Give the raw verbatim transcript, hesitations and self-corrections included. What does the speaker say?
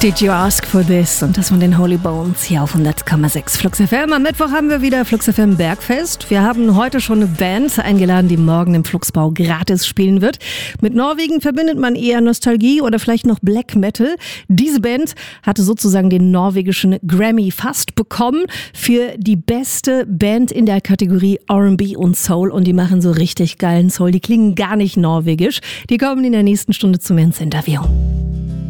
Did you ask for this? Und das von den Holy Bones hier auf hundert Komma sechs Flux F M. Am Mittwoch haben wir wieder Flux F M Bergfest. Wir haben heute schon eine Band eingeladen, die morgen im Fluxbau gratis spielen wird. Mit Norwegen verbindet man eher Nostalgie oder vielleicht noch Black Metal. Diese Band hatte sozusagen den norwegischen Grammy fast bekommen für die beste Band in der Kategorie R and B und Soul. Und die machen so richtig geilen Soul. Die klingen gar nicht norwegisch. Die kommen in der nächsten Stunde zu mir ins Interview.